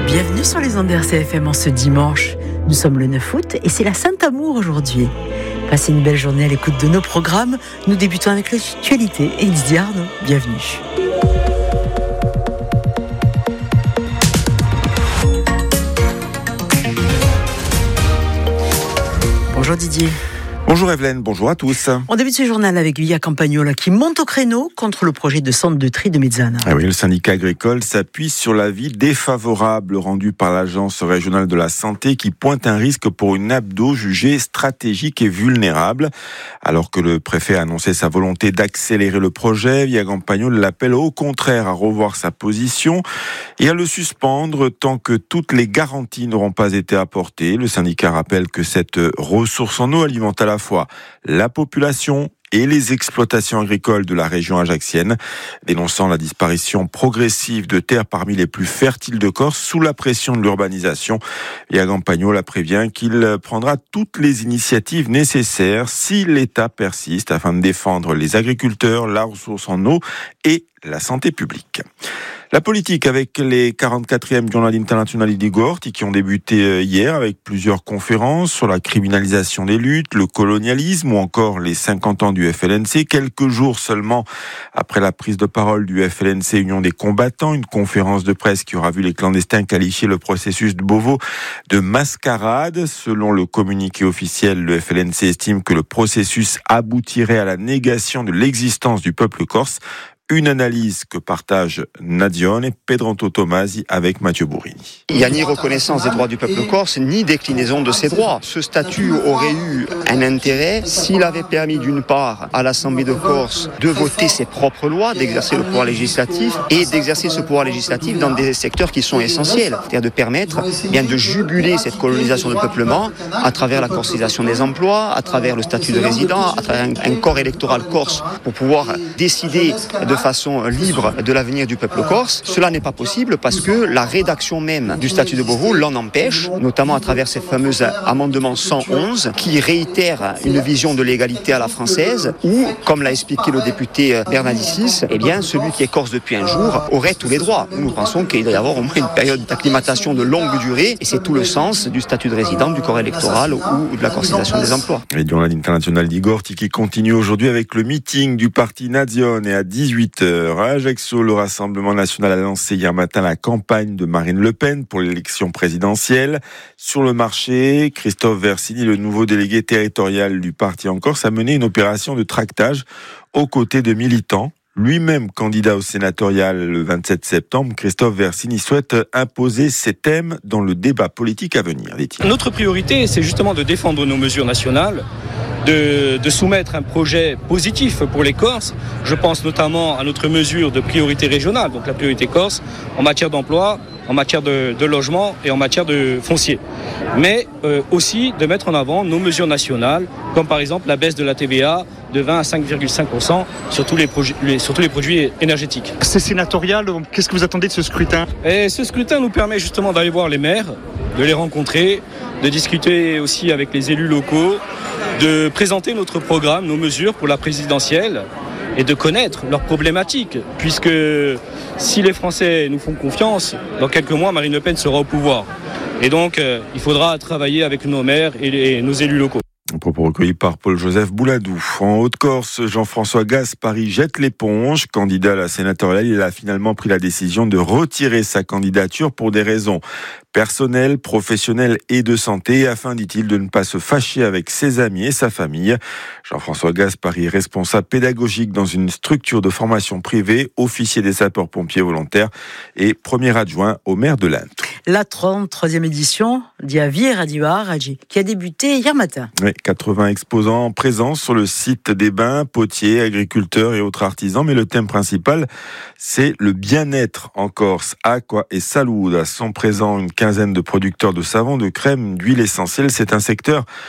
Bienvenue sur les ondes d'RCFM en ce dimanche. Nous sommes le 9 août et c'est la Saint-Amour aujourd'hui. Passez une belle journée à l'écoute de nos programmes. Nous débutons avec l'actualité et Didier Arnaud. Bienvenue. Bonjour Didier. Bonjour Evelyne, bonjour à tous. On débute ce journal avec Via Campagnola qui monte au créneau contre le projet de centre de tri de Mezzana. Ah oui, le syndicat agricole s'appuie sur l'avis défavorable rendu par l'Agence régionale de la santé qui pointe un risque pour une nappe d'eau jugée stratégique et vulnérable. Alors que le préfet a annoncé sa volonté d'accélérer le projet, Via Campagnola l'appelle au contraire à revoir sa position et à le suspendre tant que toutes les garanties n'auront pas été apportées. Le syndicat rappelle que cette ressource en eau alimente à la fois la population et les exploitations agricoles de la région ajaxienne, dénonçant la disparition progressive de terres parmi les plus fertiles de Corse sous la pression de l'urbanisation. Via Campagnola prévient qu'il prendra toutes les initiatives nécessaires si l'État persiste afin de défendre les agriculteurs, la ressource en eau et la santé publique. La politique avec les 44e Journal International di Gorti qui ont débuté hier avec plusieurs conférences sur la criminalisation des luttes, le colonialisme ou encore les 50 ans du FLNC. Quelques jours seulement après la prise de parole du FLNC Union des combattants, une conférence de presse qui aura vu les clandestins qualifier le processus de Beauvau de mascarade. Selon le communiqué officiel, le FLNC estime que le processus aboutirait à la négation de l'existence du peuple corse. Une analyse que partage Nadione et Pedranto Tomasi avec Mathieu Bourrini. Il n'y a ni reconnaissance des droits du peuple corse, ni déclinaison de ces droits. Ce statut aurait eu un intérêt s'il avait permis d'une part à l'Assemblée de Corse de voter ses propres lois, d'exercer le pouvoir législatif et d'exercer ce pouvoir législatif dans des secteurs qui sont essentiels. C'est-à-dire de permettre de juguler cette colonisation de peuplement à travers la corcisation des emplois, à travers le statut de résident, à travers un corps électoral corse pour pouvoir décider de façon libre de l'avenir du peuple corse. Cela n'est pas possible parce que la rédaction même du statut de Beauvau l'en empêche, notamment à travers ces fameux amendements 111 qui réitèrent une vision de l'égalité à la française où, comme l'a expliqué le député Bernalicis, celui qui est corse depuis un jour aurait tous les droits. Nous pensons qu'il doit y avoir au moins une période d'acclimatation de longue durée et c'est tout le sens du statut de résident, du corps électoral ou de la corcisation des emplois. Et Journal International di Gorti qui continue aujourd'hui avec le meeting du parti Nadione et à 18h à Ajaccio, le Rassemblement national a lancé hier matin la campagne de Marine Le Pen pour l'élection présidentielle. Sur le marché, Christophe Versini, le nouveau délégué territorial du parti en Corse, a mené une opération de tractage aux côtés de militants. Lui-même candidat au sénatorial le 27 septembre, Christophe Versini souhaite imposer ses thèmes dans le débat politique à venir, dit-il. Notre priorité, c'est justement de défendre nos mesures nationales, de soumettre un projet positif pour les Corses. Je pense notamment à notre mesure de priorité régionale, donc la priorité Corse, en matière d'emploi, en matière de logement et en matière de foncier. Mais aussi de mettre en avant nos mesures nationales, comme par exemple la baisse de la TVA de 20 à 5,5% sur tous les produits énergétiques. C'est sénatorial, qu'est-ce que vous attendez de ce scrutin ? Et ce scrutin nous permet justement d'aller voir les maires, de les rencontrer, de discuter aussi avec les élus locaux, de présenter notre programme, nos mesures pour la présidentielle et de connaître leurs problématiques. Puisque si les Français nous font confiance, dans quelques mois, Marine Le Pen sera au pouvoir. Et donc, il faudra travailler avec nos maires et nos élus locaux. Propos recueillis par Paul-Joseph Bouladou. En Haute-Corse, Jean-François Gaspari jette l'éponge. Candidat à la sénatoriale, il a finalement pris la décision de retirer sa candidature pour des raisons personnelles, professionnelles et de santé, afin, dit-il, de ne pas se fâcher avec ses amis et sa famille. Jean-François Gaspari est responsable pédagogique dans une structure de formation privée, officier des sapeurs-pompiers volontaires et premier adjoint au maire de l'Inde. La 33e édition d'Iavir Radioar qui a débuté hier matin. Oui, 80 exposants présents sur le site des bains, potiers, agriculteurs et autres artisans. Mais le thème principal, c'est le bien-être en Corse. Aqua et Salud sont présents une quinzaine de producteurs de savon, de crème, d'huile essentielle. C'est un secteur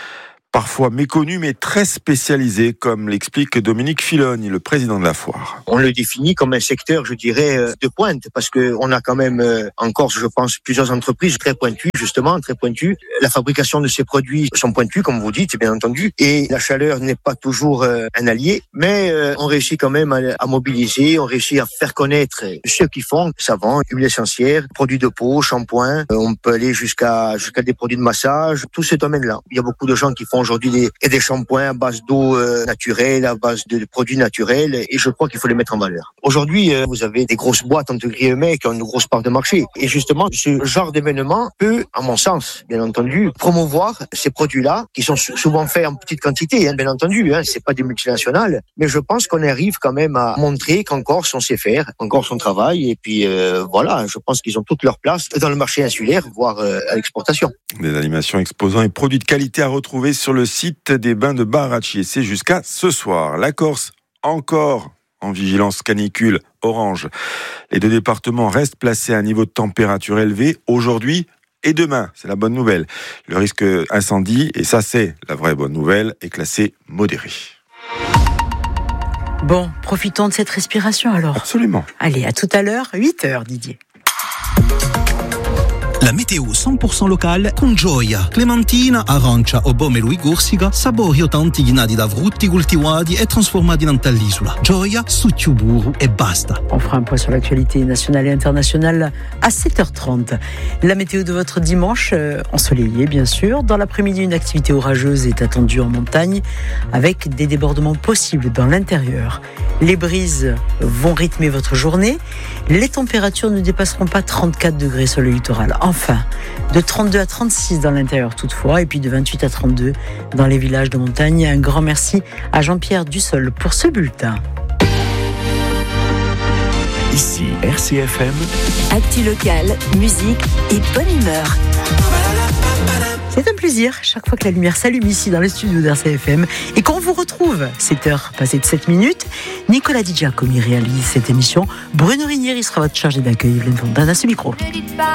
parfois méconnu mais très spécialisé, comme l'explique Dominique Filoni, le président de la foire. On le définit comme un secteur, je dirais, de pointe, parce qu'on a quand même en Corse, je pense, plusieurs entreprises très pointues, justement, très pointues. La fabrication de ces produits sont pointues, comme vous dites, bien entendu, et la chaleur n'est pas toujours un allié, mais on réussit quand même à mobiliser, on réussit à faire connaître ceux qui font savon, huile essentielle, produits de peau, shampoing, on peut aller jusqu'à des produits de massage, tous ces domaines-là. Il y a beaucoup de gens qui font aujourd'hui des shampoings à base d'eau naturelle, à base de produits naturels, et je crois qu'il faut les mettre en valeur. Aujourd'hui, vous avez des grosses boîtes entre guillemets qui ont une grosse part de marché, et justement, ce genre d'événement peut, à mon sens, bien entendu, promouvoir ces produits-là, qui sont souvent faits en petite quantité, bien entendu, c'est pas des multinationales, mais je pense qu'on arrive quand même à montrer qu'en Corse, on sait faire, en Corse, on travaille, et puis voilà, je pense qu'ils ont toute leur place dans le marché insulaire, voire à l'exportation. Des animations exposants et produits de qualité à retrouver sur le site des bains de Baracci, et c'est jusqu'à ce soir. La Corse, encore en vigilance canicule orange. Les deux départements restent placés à un niveau de température élevé aujourd'hui et demain. C'est la bonne nouvelle. Le risque incendie, et ça c'est la vraie bonne nouvelle, est classé modéré. Bon, profitons de cette respiration alors. Absolument. Allez, à tout à l'heure, 8h Didier. La météo 100% locale con Gioia. Clementina, arancia o pomelo e corsica, sapori o tanti ghinati da frutti coltivati e trasformati in all'isola. Gioia, succio burro e basta. On fera un point sur l'actualité nationale et internationale à 7h30. La météo de votre dimanche, ensoleillée bien sûr. Dans l'après-midi, une activité orageuse est attendue en montagne avec des débordements possibles dans l'intérieur. Les brises vont rythmer votre journée. Les températures ne dépasseront pas 34 degrés sur le littoral. Enfin, de 32 à 36 dans l'intérieur toutefois, et puis de 28 à 32 dans les villages de montagne. Un grand merci à Jean-Pierre Dussol pour ce bulletin. Ici RCFM. Actu locale, musique et bonne humeur. C'est un plaisir chaque fois que la lumière s'allume ici dans le studio d'RCFM et qu'on vous retrouve. 7h passées de 7 minutes. Nicolas Di Giacomi réalise cette émission. Bruno Rinieri sera votre chargé d'accueil. Evelyne Fontana à ce micro.